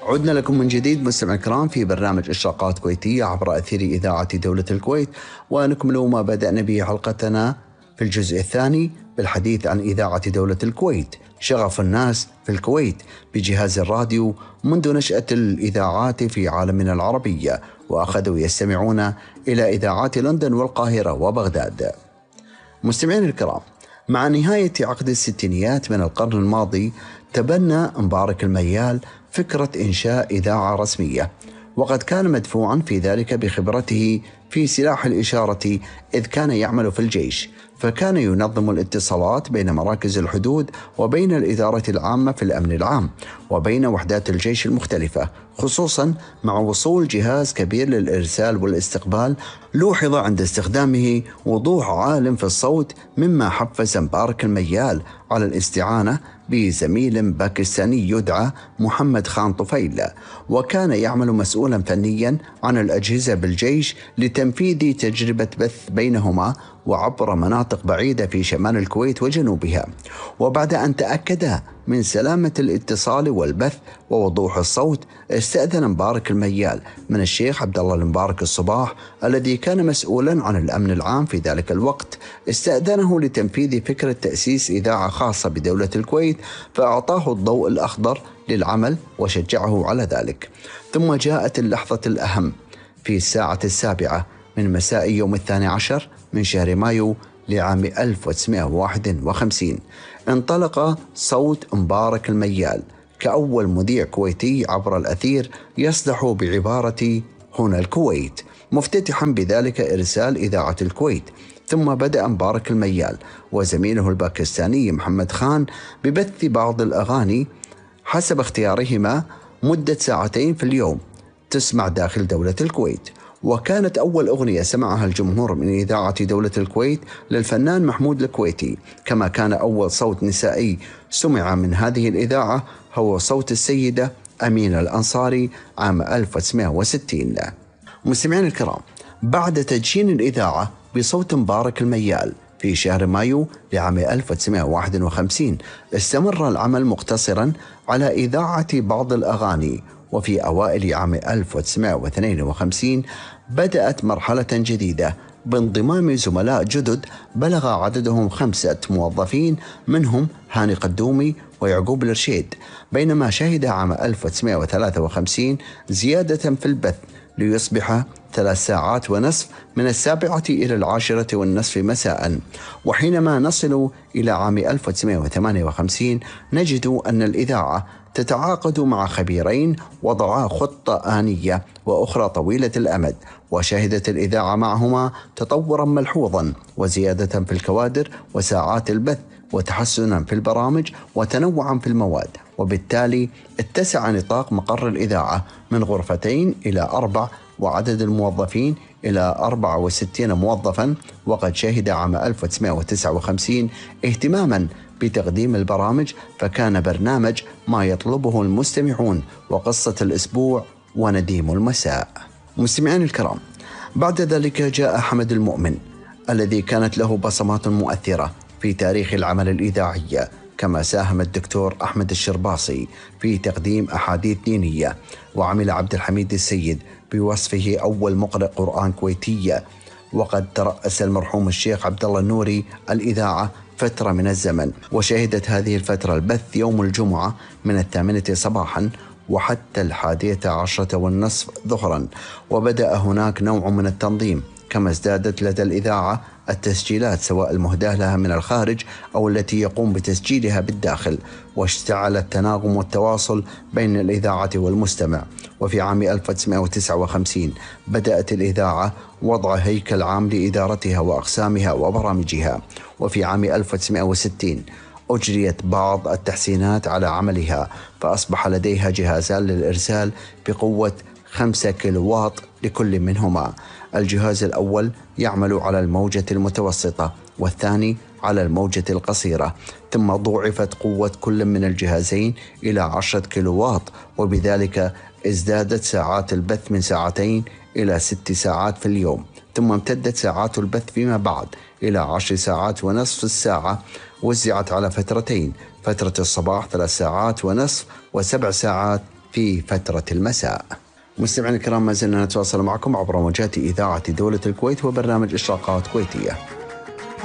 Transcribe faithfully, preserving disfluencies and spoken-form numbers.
عدنا لكم من جديد مستمعي الكرام في برنامج إشراقات كويتية عبر أثير إذاعة دولة الكويت، ونكمل ما بدأنا به حلقتنا في الجزء الثاني بالحديث عن إذاعة دولة الكويت، شغف الناس في الكويت بجهاز الراديو منذ نشأة الإذاعات في عالمنا العربي، وأخذوا يستمعون إلى إذاعات لندن والقاهرة وبغداد. مستمعين الكرام، مع نهاية عقد الستينيات من القرن الماضي تبنى مبارك الميال فكرة إنشاء إذاعة رسمية، وقد كان مدفوعا في ذلك بخبرته في سلاح الإشارة، إذ كان يعمل في الجيش، فكان ينظم الاتصالات بين مراكز الحدود وبين الإدارة العامة في الأمن العام وبين وحدات الجيش المختلفة، خصوصا مع وصول جهاز كبير للإرسال والاستقبال. لوحظ عند استخدامه وضوح عال في الصوت، مما حفز مبارك الميال على الاستعانة بزميل باكستاني يدعى محمد خان طفيل، وكان يعمل مسؤولا فنيا عن الأجهزة بالجيش لتنفيذ تجربة بث بينهما وعبر مناطق بعيدة في شمال الكويت وجنوبها. وبعد أن تأكد من سلامة الاتصال والبث ووضوح الصوت، استأذن مبارك الميال من الشيخ عبد الله المبارك الصباح الذي كان مسؤولا عن الأمن العام في ذلك الوقت، استأذنه لتنفيذ فكرة تأسيس إذاعة خاصة بدولة الكويت، فأعطاه الضوء الأخضر للعمل وشجعه على ذلك. ثم جاءت اللحظة الأهم في الساعة السابعة من مساء يوم الثاني عشر من شهر مايو لعام ألف وتسعمائة وواحد وخمسين، انطلق صوت مبارك الميال كأول مذيع كويتي عبر الأثير يصدح بعبارة هنا الكويت، مفتتحا بذلك إرسال إذاعة الكويت. ثم بدأ مبارك الميال وزميله الباكستاني محمد خان ببث بعض الأغاني حسب اختيارهما مدة ساعتين في اليوم تسمع داخل دولة الكويت. وكانت أول أغنية سمعها الجمهور من إذاعة دولة الكويت للفنان محمود الكويتي، كما كان أول صوت نسائي سمع من هذه الإذاعة هو صوت السيدة أمينة الأنصاري عام ألف وتسعمائة وستين. مستمعين الكرام، بعد تدشين الإذاعة بصوت مبارك الميال في شهر مايو لعام ألف وتسعمائة وواحد وخمسين، استمر العمل مقتصرا على إذاعة بعض الأغاني. وفي أوائل عام ألف وتسعمائة واثنين وخمسين بدأت مرحلة جديدة بانضمام زملاء جدد بلغ عددهم خمسة موظفين، منهم هاني قدومي ويعقوب الرشيد، بينما شهد عام ألف وتسعمائة وثلاثة وخمسين زيادة في البث ليصبح ثلاث ساعات ونصف من السابعة إلى العاشرة والنصف مساء. وحينما نصل إلى عام ألف وتسعمائة وثمانية وخمسين نجد أن الإذاعة تتعاقد مع خبيرين وضعا خطة آنية وأخرى طويلة الأمد، وشهدت الإذاعة معهما تطورا ملحوظا وزيادة في الكوادر وساعات البث وتحسنا في البرامج وتنوعا في المواد، وبالتالي اتسع نطاق مقر الإذاعة من غرفتين إلى أربع، وعدد الموظفين إلى أربعة وستين موظفا. وقد شهد عام ألف وتسعمائة وتسعة وخمسين اهتماما بتقديم البرامج، فكان برنامج ما يطلبه المستمعون وقصة الأسبوع ونديم المساء. مستمعين الكرام، بعد ذلك جاء حمد المؤمن الذي كانت له بصمات مؤثرة في تاريخ العمل الإذاعي، كما ساهم الدكتور أحمد الشرباصي في تقديم أحاديث دينية، وعمل عبد الحميد السيد بوصفه أول مقرئ قرآن كويتي. وقد ترأس المرحوم الشيخ عبد الله النوري الإذاعة فترة من الزمن، وشهدت هذه الفترة البث يوم الجمعة من الثامنة صباحا وحتى الحادية عشرة والنصف ظهرا، وبدأ هناك نوع من التنظيم، كما ازدادت لدى الإذاعة التسجيلات سواء المهداة لها من الخارج أو التي يقوم بتسجيلها بالداخل، واشتعل التناغم والتواصل بين الإذاعة والمستمع. وفي عام ألف وتسعمائة وتسعة وخمسين بدأت الإذاعة وضع هيكل عام لإدارتها وأقسامها وبرامجها. وفي عام ألف وتسعمائة وستين أجريت بعض التحسينات على عملها، فأصبح لديها جهازان للإرسال بقوة خمسة كيلووات لكل منهما. الجهاز الأول يعمل على الموجة المتوسطة والثاني على الموجة القصيرة، ثم ضوعفت قوة كل من الجهازين إلى عشرة كيلووات، وبذلك ازدادت ساعات البث من ساعتين إلى ست ساعات في اليوم، ثم امتدت ساعات البث فيما بعد إلى عشر ساعات ونصف الساعة، وزعت على فترتين، فترة الصباح ثلاث ساعات ونصف وسبع ساعات في فترة المساء. مستمعينا الكرام، ما زلنا نتواصل معكم عبر موجات إذاعة دولة الكويت وبرنامج إشراقات كويتية.